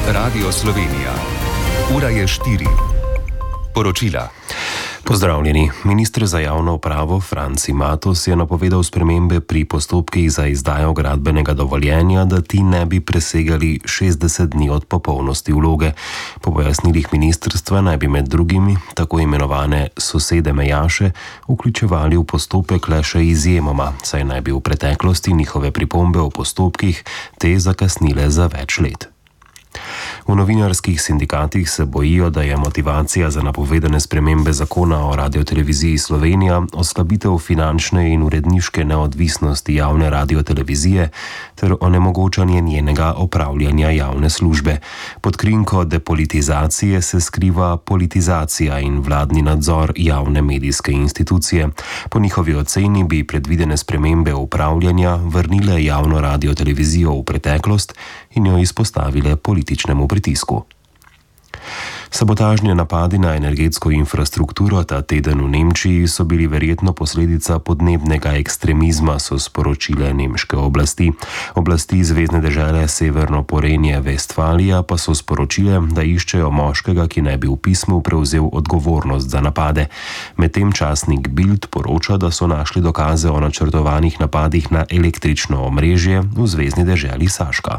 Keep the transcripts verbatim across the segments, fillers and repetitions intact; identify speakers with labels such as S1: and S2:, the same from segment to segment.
S1: Radio Slovenija. Ura je štiri. Poročila.
S2: Pozdravljeni. Minister za javno upravo Franci Matos je napovedal spremembe pri postopkih za izdajo gradbenega dovoljenja, da ti ne bi presegali šestdeset dni od popolnosti vloge. Po pojasnilih ministrstva naj bi med drugimi tako imenovane sosede mejaše vključevali v postopek le še izjemoma, saj naj bi v preteklosti njihove pripombe o postopkih te zakasnile za več let. V novinarskih sindikatih se bojijo, da je motivacija za napovedane spremembe zakona o Radioteleviziji Slovenija oslabitev finančne in uredniške neodvisnosti javne radiotelevizije ter onemogočanje njenega opravljanja javne službe. Pod krinko depolitizacije se skriva politizacija in vladni nadzor javne medijske institucije. Po njihovi oceni bi predvidene spremembe upravljanja vrnile javno radiotelevizijo v preteklost in jo izpostavile političnemu pritisku. Sabotažni napadi na energetsko infrastrukturo ta teden v Nemčiji so bili verjetno posledica podnebnega ekstremizma, so sporočile nemške oblasti. Oblasti zvezne dežele Severno Porenje-Vestfalija pa so sporočile, da iščejo moškega, ki naj bi v pismu prevzel odgovornost za napade. Medtem časnik Bild poroča, da so našli dokaze o načrtovanih napadih na električno omrežje v zvezni deželi Saška.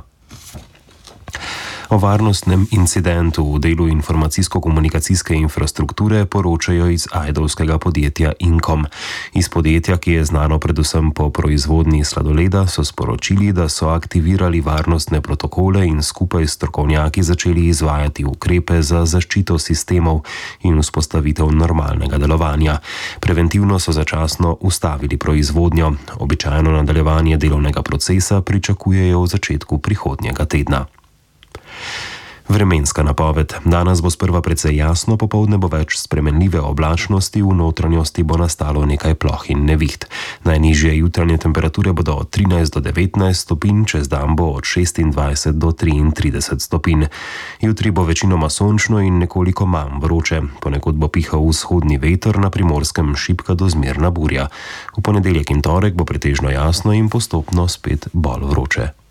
S2: O varnostnem incidentu v delu informacijsko-komunikacijske infrastrukture poročajo iz ajdovskega podjetja Inkom. Iz podjetja, ki je znano predvsem po proizvodnji sladoleda, so sporočili, da so aktivirali varnostne protokole in skupaj s strokovnjaki začeli izvajati ukrepe za zaščito sistemov in vzpostavitev normalnega delovanja. Preventivno so začasno ustavili proizvodnjo. Običajno nadaljevanje delovnega procesa pričakujejo v začetku prihodnjega tedna. Vremenska napoved. Danes bo sprva precej jasno, popoldne bo več spremenljive oblačnosti, v notranjosti bo nastalo nekaj ploh in neviht. Najnižje jutranje temperature bodo od trinajst do devetnajst stopinj, čez dan bo od šestindvajset do triintrideset stopinj. Jutri bo večinoma sončno in nekoliko manj vroče. Ponekod bo pihal vzhodni veter, na Primorskem šibka do zmerna burja. V ponedeljek in torek bo pretežno jasno in postopno spet bolj vroče.